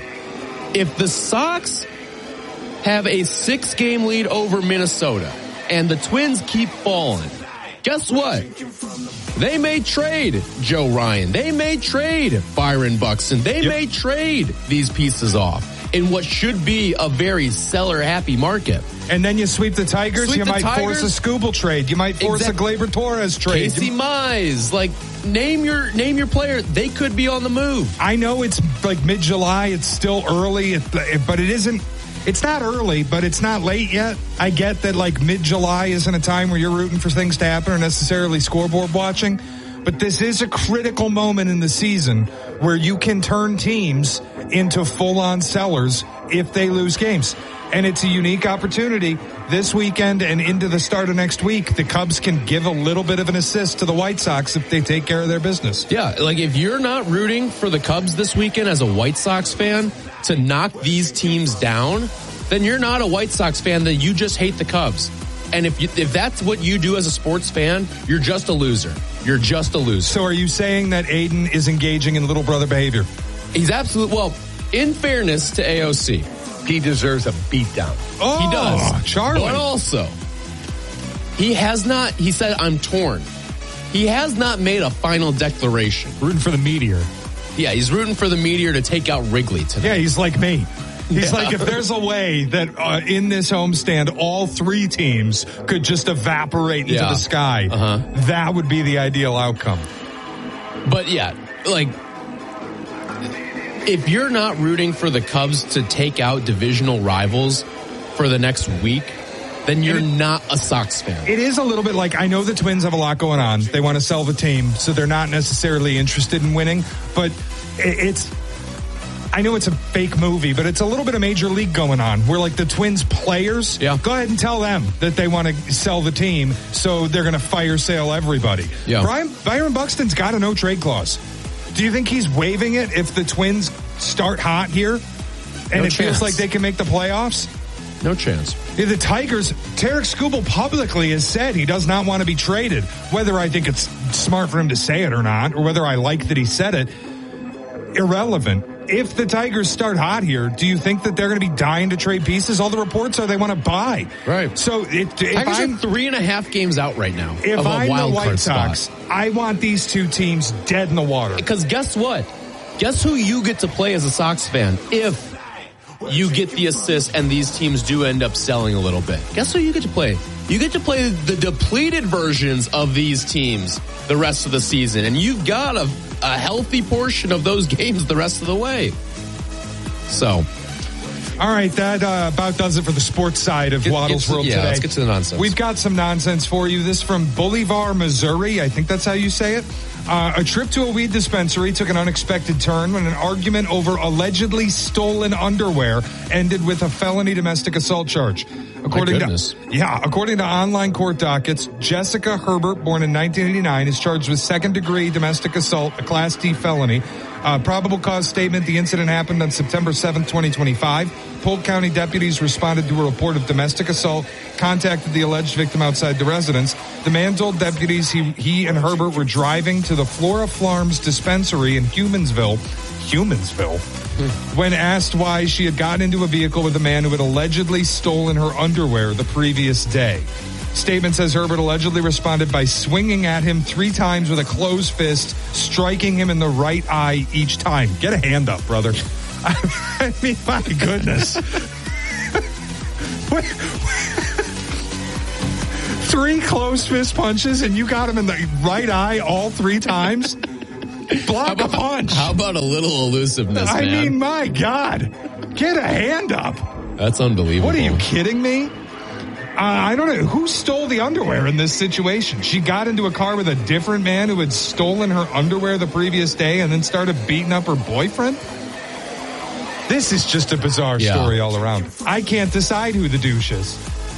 If the Sox have a six-game lead over Minnesota and the Twins keep falling, guess what? They may trade Joe Ryan. They may trade Byron Buxton. They yep. may trade these pieces off in what should be a very seller-happy market. And then you sweep the Tigers, sweep you the might Tigers. force a Skubal trade. You might force exactly. a Gleyber Torres trade. Casey Mize. Like, name your name your player. They could be on the move. I know it's like mid-July. It's still early, but it isn't. It's not early, but it's not late yet. I get that, like, mid-July isn't a time where you're rooting for things to happen or necessarily scoreboard watching. But this is a critical moment in the season where you can turn teams into full-on sellers if they lose games. And it's a unique opportunity this weekend and into the start of next week. The Cubs can give a little bit of an assist to the White Sox if they take care of their business. Yeah, like if you're not rooting for the Cubs this weekend as a White Sox fan to knock these teams down, then you're not a White Sox fan, then you just hate the Cubs. And if you, if that's what you do as a sports fan, you're just a loser. You're just a loser. So are you saying that Aiden is engaging in little brother behavior? He's absolutely, well, in fairness to A O C, he deserves a beatdown. Oh, he does. Charlie. But also, he has not, he said, I'm torn. He has not made a final declaration. Rooting for the Meteor. Yeah, he's rooting for the Meteor to take out Wrigley tonight. Yeah, he's like me. He's yeah. like, if there's a way that uh, in this homestand, all three teams could just evaporate into yeah. the sky, uh-huh. that would be the ideal outcome. But yeah, like, if you're not rooting for the Cubs to take out divisional rivals for the next week, then you're it, not a Sox fan. It is a little bit like, I know the Twins have a lot going on. They want to sell the team, so they're not necessarily interested in winning. But it's, I know it's a fake movie, but it's a little bit of Major League going on where, like, the Twins players, yeah. go ahead and tell them that they want to sell the team, so they're going to fire sale everybody. Yeah. Brian, Byron Buxton's got a no trade clause. Do you think he's waiving it if the Twins start hot here and no it chance. feels like they can make the playoffs? No chance. The Tigers, Tarek Skubal publicly has said he does not want to be traded. Whether I think it's smart for him to say it or not, or whether I like that he said it, irrelevant. If the Tigers start hot here, do you think that they're going to be dying to trade pieces? All the reports are they want to buy. Right. So it, if Tigers I'm are three and a half games out right now. If of a I'm wild the White card Sox, spot. I want these two teams dead in the water. Because guess what? Guess who you get to play as a Sox fan if you get the assist and these teams do end up selling a little bit? Guess who you get to play? You get to play the depleted versions of these teams the rest of the season. And you've got a, a healthy portion of those games the rest of the way. So, all right, that uh, about does it for the sports side of get, Waddle's get to, World yeah, today. Let's get to the nonsense. We've got some nonsense for you. This from Bolivar, Missouri. I think that's how you say it. Uh, a trip to a weed dispensary took an unexpected turn when an argument over allegedly stolen underwear ended with a felony domestic assault charge. According My goodness. to yeah, according to online court dockets, Jessica Herbert, born in nineteen eighty-nine, is charged with second-degree domestic assault, a Class D felony, Uh, probable cause statement, the incident happened on September seventh, twenty twenty-five. Polk County deputies responded to a report of domestic assault, contacted the alleged victim outside the residence. The man told deputies he, he and Herbert were driving to the Flora Farms dispensary in Humansville. Humansville? When asked why she had gotten into a vehicle with a man who had allegedly stolen her underwear the previous day. Statement says Herbert allegedly responded by swinging at him three times with a closed fist, striking him in the right eye each time. Get a hand up, brother. I mean, my goodness. Three closed fist punches and you got him in the right eye all three times? Block a punch. How about a little elusiveness, I man? mean, my God. Get a hand up. That's unbelievable. What, are you kidding me? Uh, I don't know. Who stole the underwear in this situation? She got into a car with a different man who had stolen her underwear the previous day and then started beating up her boyfriend? This is just a bizarre Yeah. story all around. I can't decide who the douche is.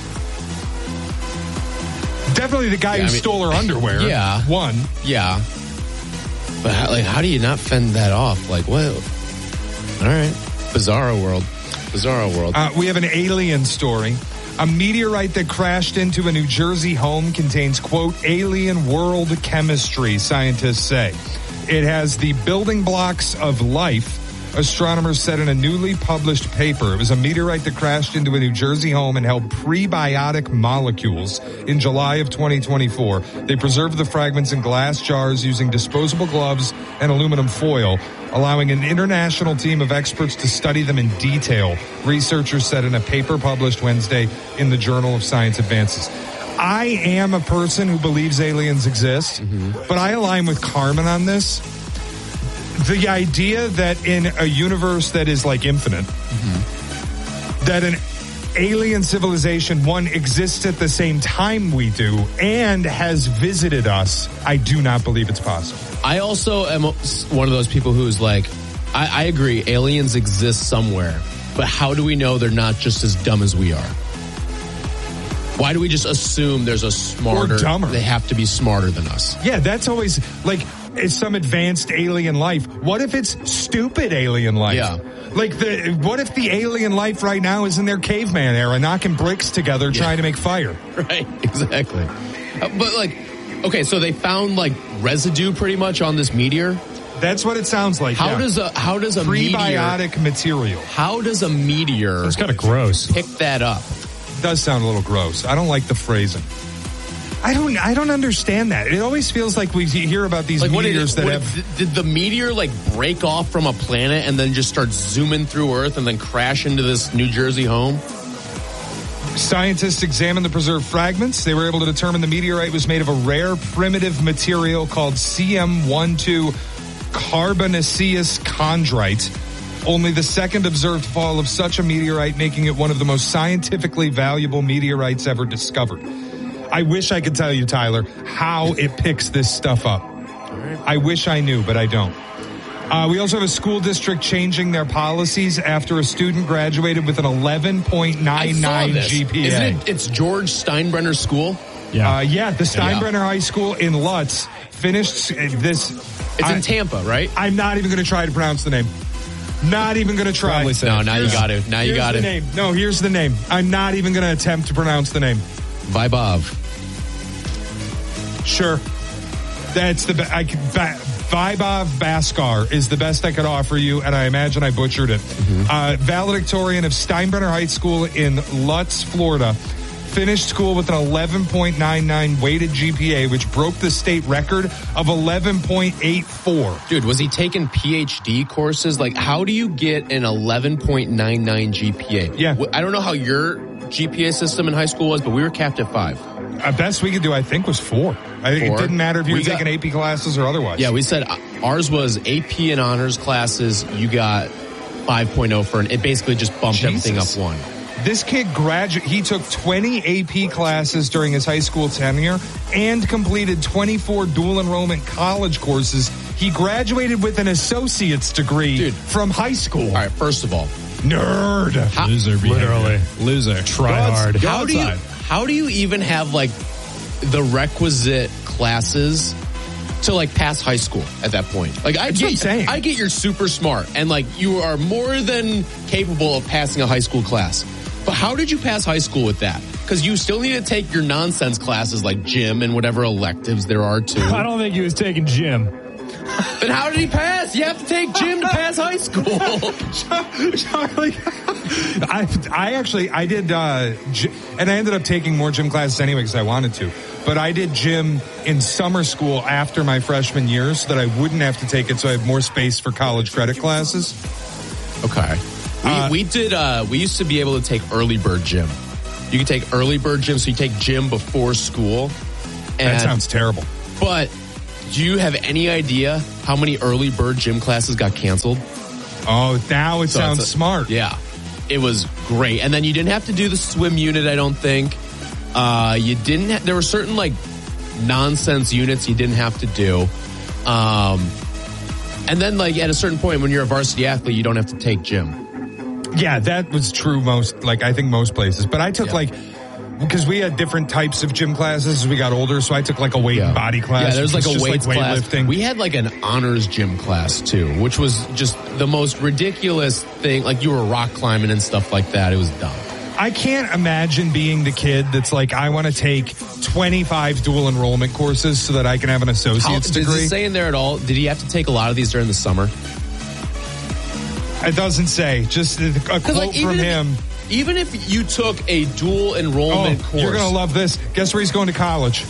Definitely the guy Yeah, who I mean- stole her underwear. Yeah. One. Yeah. But how, like, how do you not fend that off? Like, what? All right. Bizarro world. Bizarro world. Uh, we have an alien story. A meteorite that crashed into a New Jersey home contains, quote, alien world chemistry, scientists say. It has the building blocks of life, astronomers said in a newly published paper. It was a meteorite that crashed into a New Jersey home and held prebiotic molecules in July of twenty twenty-four. They preserved the fragments in glass jars using disposable gloves and aluminum foil, allowing an international team of experts to study them in detail, researchers said in a paper published Wednesday in the Journal of Science Advances. I am a person who believes aliens exist, mm-hmm. but I align with Carmen on this. The idea that in a universe that is like infinite, mm-hmm. that an alien civilization, one, exists at the same time we do and has visited us, I do not believe it's possible. I also am one of those people who's like, I, I agree, aliens exist somewhere, but how do we know they're not just as dumb as we are? Why do we just assume there's a smarter, or dumber? They have to be smarter than us. Yeah, that's always like, is some advanced alien life. What if it's stupid alien life? Yeah. Like, the what if the alien life right now is in their caveman era, knocking bricks together, yeah. trying to make fire? Right, exactly. Uh, but, like, okay, so they found, like, residue pretty much on this meteor? That's what it sounds like. How yeah. does a how does a prebiotic meteor, material? How does a meteor? It's kind of gross. Pick that up. It does sound a little gross. I don't like the phrasing. I don't. I don't understand that. It always feels like we hear about these like meteors what did, that what have. Did the meteor like break off from a planet and then just start zooming through Earth and then crash into this New Jersey home? Scientists examined the preserved fragments. They were able to determine the meteorite was made of a rare primitive material called C M twelve carbonaceous chondrite. Only the second observed fall of such a meteorite, making it one of the most scientifically valuable meteorites ever discovered. I wish I could tell you, Tyler, how it picks this stuff up. I wish I knew, but I don't. Uh, we also have a school district changing their policies after a student graduated with an eleven point nine nine G P A. Isn't it? It's George Steinbrenner School. Yeah, uh, yeah. The Steinbrenner yeah. High School in Lutz finished this. It's I, in Tampa, right? I'm not even going to try to pronounce the name. Not even going to try. No, now here's, you got to. Now you got it. Name. No, here's the name. I'm not even going to attempt to pronounce the name. Vibov. Sure. That's the best. I can. Ba- Vibov Bhaskar is the best I could offer you, and I imagine I butchered it. Mm-hmm. Uh, valedictorian of Steinbrenner High School in Lutz, Florida. Finished school with an eleven point nine nine weighted G P A, which broke the state record of eleven point eight four. Dude, was he taking P H D courses? Like, how do you get an eleven point nine nine G P A? Yeah. I don't know how your G P A system in high school was, but we were capped at five. Uh, best we could do, I think, was four. I think four. It didn't matter if you we were got, taking A P classes or otherwise. Yeah, we said ours was A P and honors classes. You got five point oh for an, it basically just bumped Jesus. everything up one. This kid graduated, he took twenty A P classes during his high school tenure and completed twenty-four dual enrollment college courses. He graduated with an associate's degree Dude. from high school. All right, first of all. Nerd. How, Loser behavior. Literally. Loser. Try God's, hard. How do, you, how do you even have, like, the requisite classes to like pass high school at that point? Like I That's what I'm get, saying. I get you're super smart and like you are more than capable of passing a high school class. But how did you pass high school with that? Because you still need to take your nonsense classes like gym and whatever electives there are too. I don't think he was taking gym. Then how did he pass? You have to take gym to pass high school. Charlie, I, I actually, I did, uh, gy- and I ended up taking more gym classes anyway because I wanted to. But I did gym in summer school after my freshman year so that I wouldn't have to take it, so I have more space for college credit classes. Okay. We, Uh, we did, uh, we used to be able to take early bird gym. You could take early bird gym, so you take gym before school. And, that sounds terrible. But do you have any idea how many early bird gym classes got canceled? Oh, now it So sounds it's a- smart. Yeah. It was great. And then you didn't have to do the swim unit, I don't think. Uh, you didn't, ha- there were certain like nonsense units you didn't have to do. Um, and then like at a certain point when you're a varsity athlete, you don't have to take gym. Yeah, that was true most, like, I think most places. But I took, Yeah. like, because we had different types of gym classes as we got older, so I took, like, a weight and body class. Yeah, there's which like was a just, weights like, class. weightlifting. We had like an honors gym class too, which was just the most ridiculous thing. Like you were rock climbing and stuff like that. It was dumb. I can't imagine being the kid that's like, I want to take twenty-five dual enrollment courses so that I can have an How, associate's does degree. it say in there at all? Did he have to take a lot of these during the summer? It doesn't say. Just a quote like, even from if- him. Even if you took a dual enrollment Oh, course. you're going to love this. Guess where he's going to college?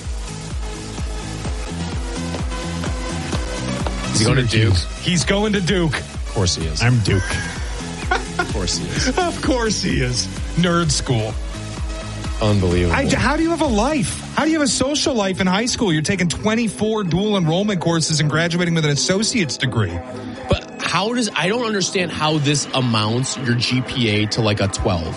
Is he going to Duke? He's going to Duke. Of course he is. I'm Duke. Of course he is. Of course he is. Nerd school. Unbelievable. I, how do you have a life? How do you have a social life in high school? You're taking twenty-four dual enrollment courses and graduating with an associate's degree. But how does, I don't understand how this amounts your G P A to like a twelve.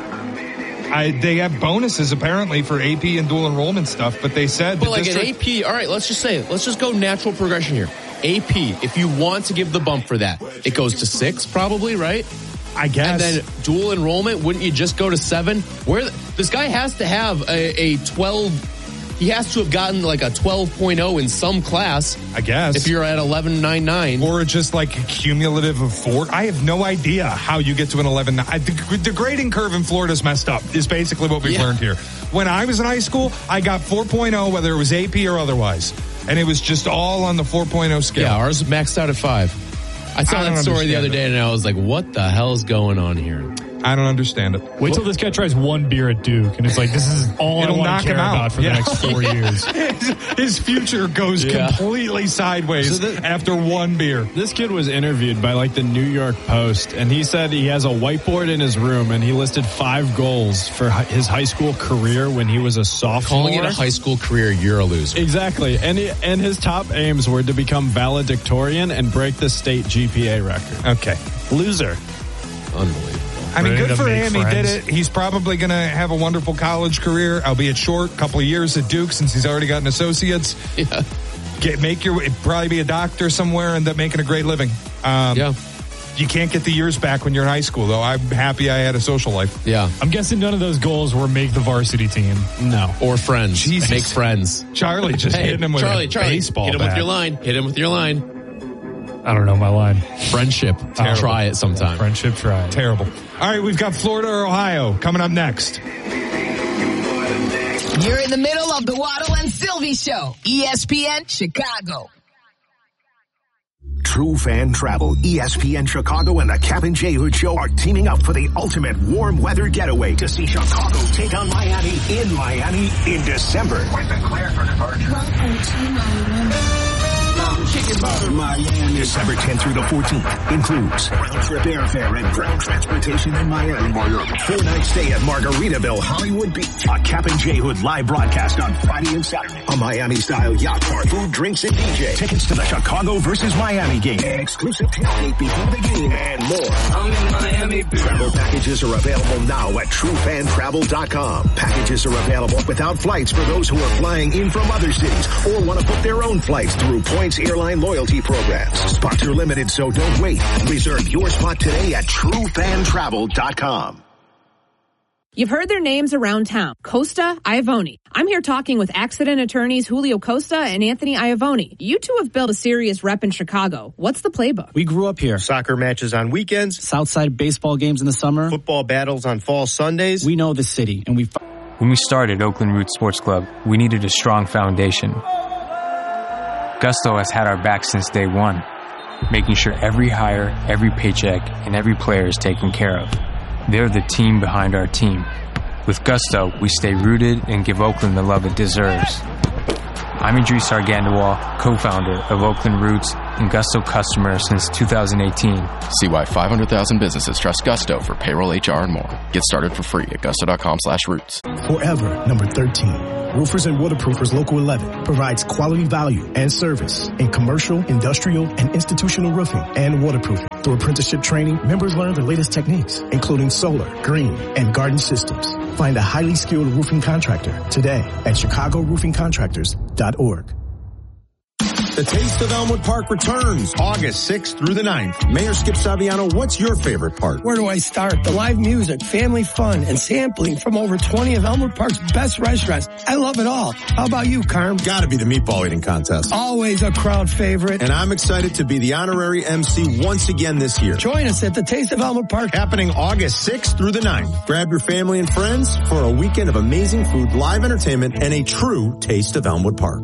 I, they have bonuses apparently for A P and dual enrollment stuff, but they said But the like district, an A P, all right, let's just say, let's just go natural progression here. A P, if you want to give the bump for that, it goes to six probably, right? I guess. And then dual enrollment, wouldn't you just go to seven? Where this guy has to have a, a twelve, he has to have gotten like a twelve point oh in some class. I guess. If you're at eleven ninety-nine. Or just like a cumulative of four. I have no idea how you get to an eleven. I, the, the grading curve in Florida is messed up, is basically what we've Yeah. learned here. When I was in high school, I got four point oh, whether it was A P or otherwise. And it was just all on the four point oh scale. Yeah, ours maxed out at five. I saw I that don't story the understand other it. day and I was like, what the hell is going on here? I don't understand it. Wait till this guy tries one beer at Duke, and it's like, this is all I It'll want knock to care him out. about for Yeah. the next four years. his, his future goes Yeah. completely sideways So the- after one beer. This kid was interviewed by like the New York Post, and he said he has a whiteboard in his room, and he listed five goals for hi- his high school career when he was a sophomore. Calling it a high school career, you're a loser. Exactly, and he, and his top aims were to become valedictorian and break the state G P A record. Okay. Loser. Unbelievable. I mean, Ready good to for make him. He did friends. it. He's probably going to have a wonderful college career, albeit short, couple of years at Duke since he's already got an associate's. Yeah. Get, make your, probably be a doctor somewhere, end up making a great living. Um, Yeah. You can't get the years back when you're in high school, though. I'm happy I had a social life. Yeah. I'm guessing none of those goals were make the varsity team. No. Or friends. Jesus. Make friends. Charlie just Hey, hitting him with Charlie, a Charlie, baseball hit him bat. with your line. Hit him with your line. I don't know my line. Friendship. Terrible. Try it sometime. Friendship try. Terrible. All right, we've got Florida or Ohio coming up next. You're in the middle of the Waddle and Sylvie Show. E S P N Chicago. True Fan Travel, E S P N Chicago, and the Captain J Hood Show are teaming up for the ultimate warm weather getaway to see Chicago take on Miami in Miami in December. With the clear for departure. Welcome to Miami. Chicken Bar Miami. December tenth through the fourteenth includes round trip airfare and ground transportation in Miami. Miami. Four night stay at Margaritaville, Hollywood Beach. A Captain J Hood live broadcast on Friday and Saturday. A Miami style yacht park, food, drinks, and D J. Tickets to the Chicago versus Miami game. An exclusive tailgate before the game and more. I'm in Miami. Travel packages are available now at true fan travel dot com. Packages are available without flights for those who are flying in from other cities or want to book their own flights through Points Airline loyalty programs. Spots are limited, so don't wait. Reserve your spot today at true fan travel dot com. You've heard their names around town. Costa, Iavone. I'm here talking with accident attorneys Julio Costa and Anthony Iavone. You two have built a serious rep in Chicago. What's the playbook? We grew up here. Soccer matches on weekends. Southside baseball games in the summer. Football battles on fall Sundays. We know the city, and we... When we started Oakland Roots Sports Club, we needed a strong foundation. Gusto has had our back since day one, making sure every hire, every paycheck, and every player is taken care of. They're the team behind our team. With Gusto, we stay rooted and give Oakland the love it deserves. I'm Idris Argandawal, co-founder of Oakland Roots and Gusto customer since two thousand eighteen. See why five hundred thousand businesses trust Gusto for payroll, H R, and more. Get started for free at gusto.com slash roots. Forever, number thirteen. Roofers and Waterproofers Local eleven provides quality value and service in commercial, industrial, and institutional roofing and waterproofing. Through apprenticeship training, members learn the latest techniques, including solar, green, and garden systems. Find a highly skilled roofing contractor today at chicago roofing contractors dot org. The Taste of Elmwood Park returns August sixth through the ninth. Mayor Skip Saviano, what's your favorite part? Where do I start? The live music, family fun, and sampling from over twenty of Elmwood Park's best restaurants. I love it all. How about you, Carm? Gotta be the meatball eating contest. Always a crowd favorite. And I'm excited to be the honorary M C once again this year. Join us at the Taste of Elmwood Park. Happening August sixth through the ninth. Grab your family and friends for a weekend of amazing food, live entertainment, and a true Taste of Elmwood Park.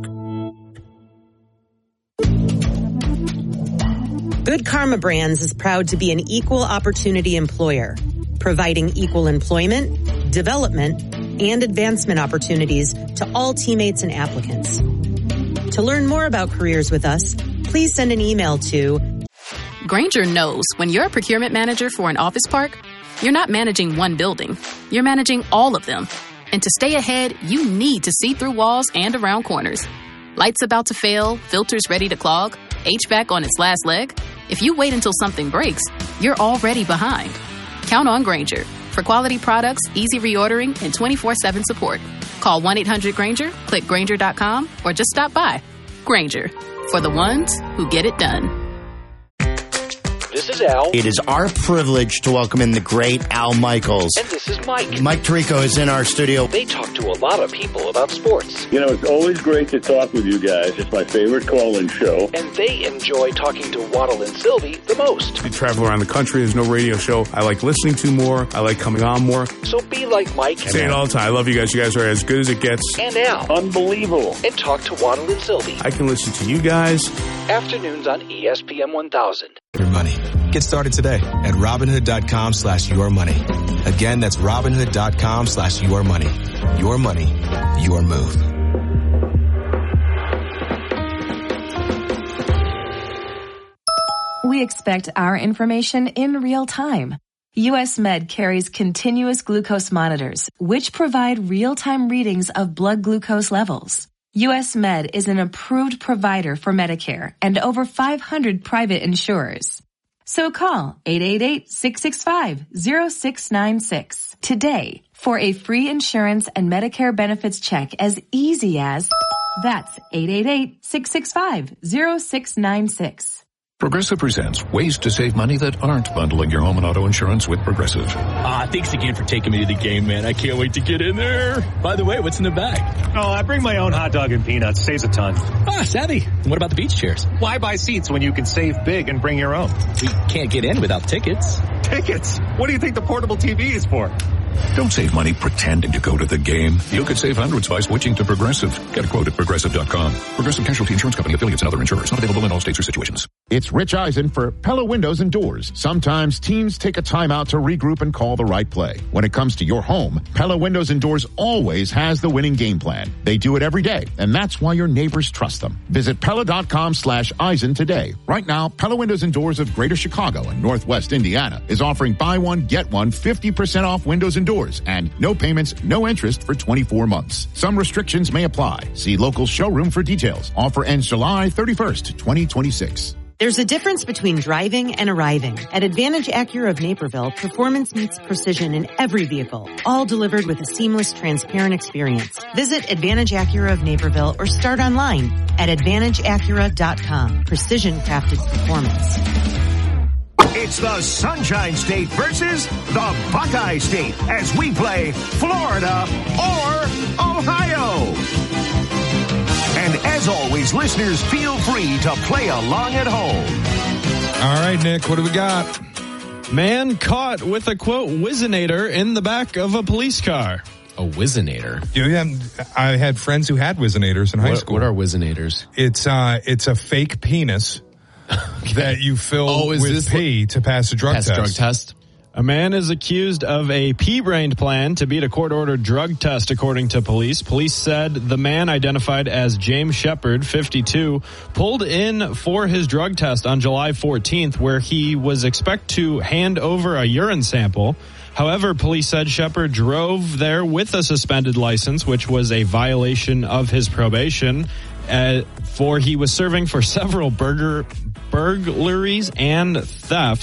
Good Karma Brands is proud to be an equal opportunity employer, providing equal employment, development, and advancement opportunities to all teammates and applicants. To learn more about careers with us, please send an email to Grainger knows when you're a procurement manager for an office park, you're not managing one building, you're managing all of them. And to stay ahead, you need to see through walls and around corners. Lights about to fail, filters ready to clog, H V A C on its last leg. If you wait until something breaks, you're already behind. Count on Grainger for quality products, easy reordering, and twenty-four seven support. Call one eight hundred Grainger, click Grainger dot com, or just stop by. Grainger, for the ones who get it done. This is Al. It is our privilege to welcome in the great Al Michaels. And this is Mike. Mike Tirico is in our studio. They talk to a lot of people about sports. You know, it's always great to talk with you guys. It's my favorite call-in show. And they enjoy talking to Waddle and Sylvie the most. We travel around the country. There's no radio show I like listening to more. I like coming on more. So be like Mike. I say it all the time. I love you guys. You guys are as good as it gets. And Al. Unbelievable. And talk to Waddle and Sylvie. I can listen to you guys. Afternoons on E S P N one thousand. Your money. Get started today at Robinhood.com slash your money. Again, that's Robinhood.com slash your money. Your money, your move. We expect our information in real time. U S Med carries continuous glucose monitors, which provide real-time readings of blood glucose levels. U S Med is an approved provider for Medicare and over five hundred private insurers. So call eight eight eight, six six five, zero six nine six today for a free insurance and Medicare benefits check as easy as that's eight eight eight, six six five, zero six nine six. Progressive presents ways to save money that aren't bundling your home and auto insurance with Progressive. Ah, uh, thanks again for taking me to the game, man. I can't wait to get in there. By the way, what's in the bag? Oh, I bring my own hot dog and peanuts. Saves a ton. Ah, savvy. And what about the beach chairs? Why buy seats when you can save big and bring your own? We can't get in without tickets. Tickets? What do you think the portable T V is for? Don't save money pretending to go to the game. You could save hundreds by switching to Progressive. Get a quote at Progressive dot com. Progressive Casualty Insurance Company, affiliates, and other insurers. Not available in all states or situations. It's Rich Eisen for Pella Windows and Doors. Sometimes teams take a timeout to regroup and call the right play. When it comes to your home, Pella Windows and Doors always has the winning game plan. They do it every day, and that's why your neighbors trust them. Visit Pella.com slash Eisen today. Right now, Pella Windows and Doors of Greater Chicago and Northwest Indiana is offering buy one, get one fifty percent off windows and doors and no payments, no interest for twenty-four months. Some restrictions may apply. See local showroom for details. Offer ends July thirty-first, twenty twenty-six. There's a difference between driving and arriving. At Advantage Acura of Naperville, performance meets precision in every vehicle, all delivered with a seamless, transparent experience. Visit Advantage Acura of Naperville or start online at advantage acura dot com. Precision crafted performance. It's the Sunshine State versus the Buckeye State as we play Florida or Ohio. And as always, listeners, feel free to play along at home. All right, Nick, what do we got? Man caught with a, quote, Whizzinator in the back of a police car. A Whizzinator? Yeah, I had friends who had Whizinators in high what, school. What are Whizinators? It's, uh, it's a fake penis okay. that you fill oh, with pee to pass a drug pass test. drug test? A man is accused of a pea-brained plan to beat a court-ordered drug test, according to police. Police said the man, identified as James Shepard, fifty-two, pulled in for his drug test on July fourteenth, where he was expected to hand over a urine sample. However, police said Shepard drove there with a suspended license, which was a violation of his probation, uh, for he was serving for several burger, burglaries and thefts.